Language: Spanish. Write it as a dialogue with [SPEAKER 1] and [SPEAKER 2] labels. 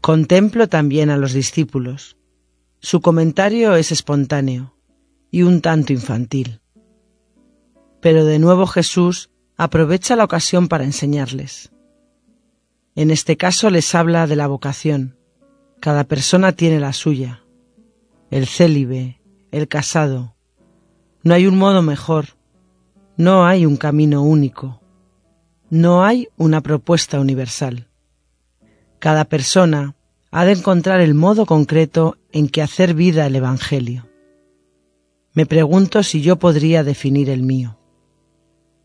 [SPEAKER 1] Contemplo también a los discípulos. Su comentario es espontáneo y un tanto infantil. Pero de nuevo Jesús aprovecha la ocasión para enseñarles. En este caso les habla de la vocación. Cada persona tiene la suya. El célibe, el casado. No hay un modo mejor. No hay un camino único. No hay una propuesta universal. Cada persona ha de encontrar el modo concreto en que hacer vida el Evangelio. Me pregunto si yo podría definir el mío.